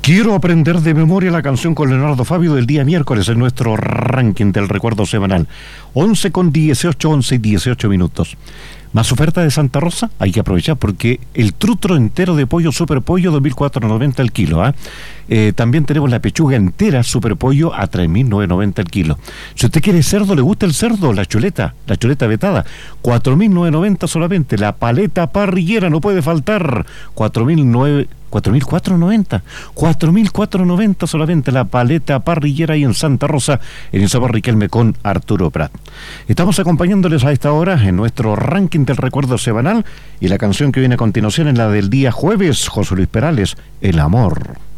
Quiero aprender de memoria la canción con Leonardo Fabio del día miércoles en nuestro ranking del recuerdo semanal. 11 con 18, 11 y 18 minutos. Más oferta de Santa Rosa, hay que aprovechar porque el trutro entero de pollo Super Pollo 2.490 el kilo. También tenemos la pechuga entera Super Pollo a 3.990 el kilo. Si usted quiere cerdo, le gusta el cerdo, la chuleta vetada, 4.990 solamente. La paleta parrillera no puede faltar, 4.490 solamente la paleta parrillera ahí en Santa Rosa, en el Sabor Riquelme con Arturo Prat. Estamos acompañándoles a esta hora en nuestro ranking del recuerdo semanal y la canción que viene a continuación es la del día jueves, José Luis Perales, El Amor.